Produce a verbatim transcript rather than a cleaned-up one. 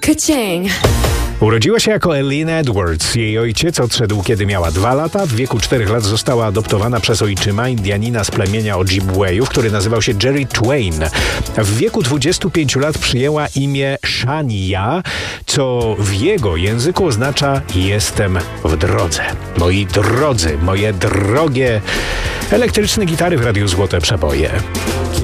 Ka-ching! Urodziła się jako Eileen Edwards. Jej ojciec odszedł, kiedy miała dwa lata. W wieku czterech lat została adoptowana przez ojczyma, Indianina z plemienia Ojibwejów, który nazywał się Jerry Twain. W wieku dwudziestu pięciu lat przyjęła imię Shania, co w jego języku oznacza jestem w drodze. Moi drodzy, moje drogie, elektryczne gitary w Radiu Złote Przeboje.